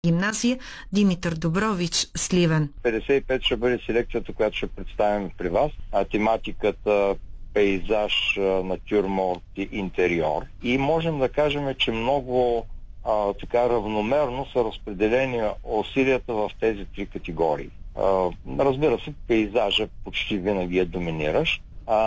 гимназия Димитър Добрович, Сливен. 55 ще бъде селекцията, която ще представим при вас, а тематиката пейзаж, натюрморт и интериор. И можем да кажем, че много така равномерно са разпределени усилията в тези три категории. Разбира се, пейзажа почти винаги е доминиращ,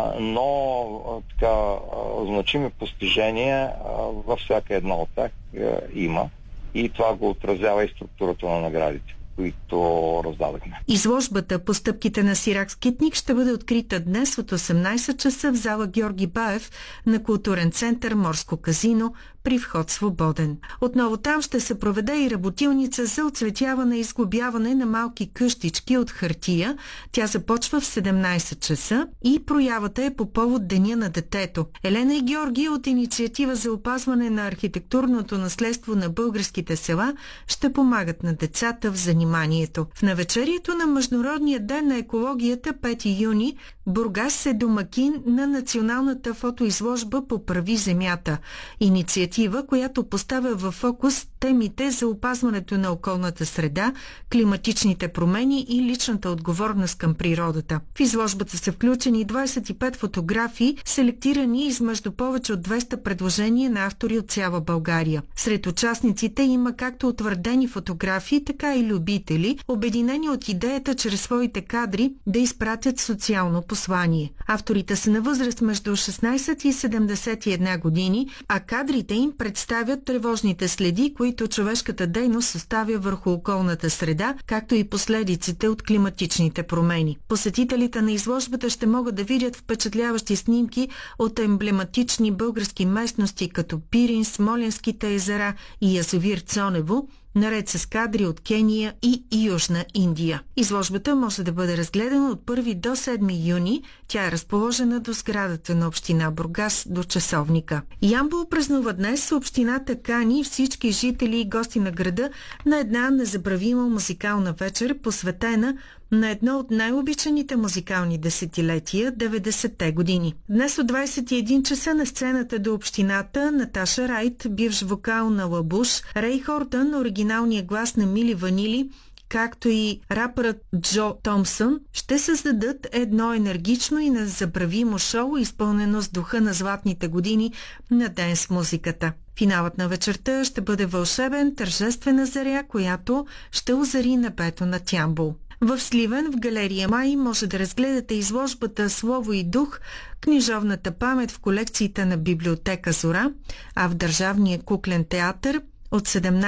но така значими постижения във всяка една от тях има. И това го отразява и структурата на наградите, които раздадахме. Изложбата "Постъпките на Сирак Скитник" ще бъде открита днес от 18 часа в зала Георги Баев на културен център Морско казино, при вход свободен. Отново там ще се проведе и работилница за оцветяване и сглобяване на малки къщички от хартия. Тя започва в 17 часа и проявата е по повод Деня на детето. Елена и Георги от Инициатива за опазване на архитектурното наследство на българските села ще помагат на децата в заниманието. В навечерието на Международния ден на екологията 5 юни Бургас е домакин на националната фотоизложба "Поправи земята", инициатива, която поставя във фокус темите за опазването на околната среда, климатичните промени и личната отговорност към природата. В изложбата са включени 25 фотографии, селектирани измежду повече от 200 предложения на автори от цяла България. Сред участниците има както утвърдени фотографии, така и любители, обединени от идеята чрез своите кадри да изпратят социално послание. Авторите са на възраст между 16 и 71 години, а кадрите им представят тревожните следи, които човешката дейност оставя върху околната среда, както и последиците от климатичните промени. Посетителите на изложбата ще могат да видят впечатляващи снимки от емблематични български местности като Пирин, Смолянските езера и язовир Цонево, наред с кадри от Кения и Южна Индия. Изложбата може да бъде разгледана от 1 до 7 юни. Тя е разположена до сградата на община Бургас до часовника. Ямбол празнува днес. Общината кани всички жители и гости на града на една незабравима музикална вечер, посветена на едно от най-обичаните музикални десетилетия – 90-те години. Днес от 21 часа на сцената до общината Наташа Райт, бивш вокал на Лабуш, Рей Хортън, оригиналния глас на Мили Ванили, както и рапърът Джо Томпсън, ще създадат едно енергично и незабравимо шоу, изпълнено с духа на златните години на денс музиката. Финалът на вечерта ще бъде вълшебен, тържествена заря, която ще озари небето над Ямбол. В Сливен, в галерия Май, може да разгледате изложбата "Слово и дух", книжовната памет в колекциите на библиотека Зора, а в Държавния куклен театър от 17